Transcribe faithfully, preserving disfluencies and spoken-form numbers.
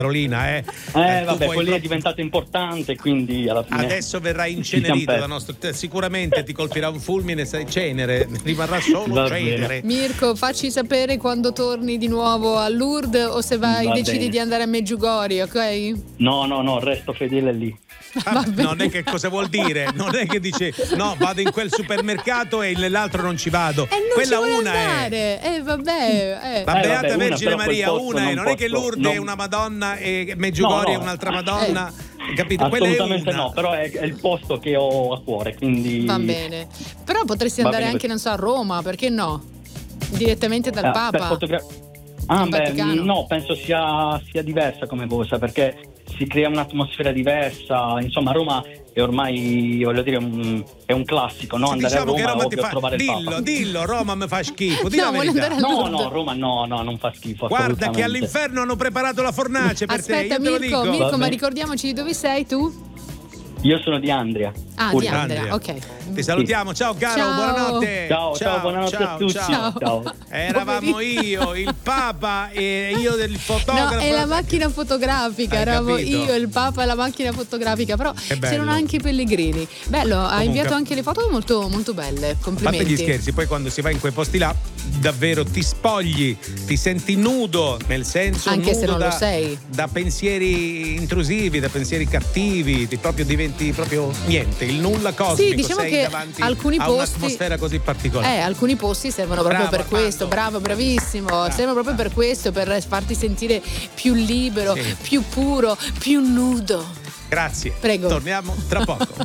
Carolina, eh. Eh, vabbè, poi poi lì è proprio... diventato importante, quindi alla fine. Adesso verrà incenerito da nostro. Sicuramente ti colpirà un fulmine, sei cenere, rimarrà solo Va cenere. bene. Mirko, facci sapere quando torni di nuovo a Lourdes o se vai, Va decidi bene. di andare a Meggiugorje, ok? No, no, no, resto fedele lì. Ah, non è che cosa vuol dire? Non è che dice no, vado in quel supermercato e nell'altro non ci vado. E non Quella ci vuole una andare. è. Eh, vabbè. Eh. Ma Eh, Beata vabbè, una, Vergine però Maria, quel posto una è, non non è che posso- Lourdes non- è una Madonna e Meggiugorje No, è no. un'altra Madonna. Capito? Assolutamente Quella è una. no, però è, è il posto che ho a cuore, quindi. Va bene. Però potresti Va andare bene anche, così. non so, a Roma, perché no? Direttamente dal Ah, per Papa. fotogra- Ah, in beh, Vaticano. no, penso sia, sia diversa come cosa, perché si crea un'atmosfera diversa. Insomma, Roma è ormai, voglio dire, un, è un classico, no? Sì, Andare diciamo a che Roma Roma è ti ovvio fa. trovare il Dillo, Papa. dillo, Roma mi fa schifo. Di No, la vuole verità. andare a No, Lourdes. no, Roma no, no, non fa schifo. Guarda che assolutamente. all'inferno hanno preparato la fornace per te, Aspetta, io te lo Mirko, dico. Mirko, ma Vabbè. ricordiamoci di dove sei tu? Io sono di Andria. Ah, Puglia. di Andrea, Andrea. ok. Ti salutiamo, ciao caro, Ciao. buonanotte. Ciao, ciao, buonanotte ciao, a tutti. ciao. Ciao. Eravamo Poverino. io, il Papa e io del No, fotografo. è la macchina fotografica, Hai eravamo capito? io, il Papa e la macchina fotografica, però Che bello. c'erano anche i pellegrini. Bello, ha Comunque- inviato anche le foto molto, molto belle, A parte complimenti. gli scherzi, poi quando si va in quei posti là, davvero ti spogli, ti senti nudo, nel senso Anche nudo se non da, lo sei. da pensieri intrusivi, da pensieri cattivi, ti proprio diventi proprio niente, il nulla cosmico, Sì, diciamo sei che davanti alcuni a posti- un'atmosfera così particolare. Eh, alcuni posti servono proprio Bravo, per Armando. questo, bravo, bravissimo, servono proprio per questo, per farti sentire più libero, Sì. più puro, più nudo. Grazie. Prego. Torniamo tra poco.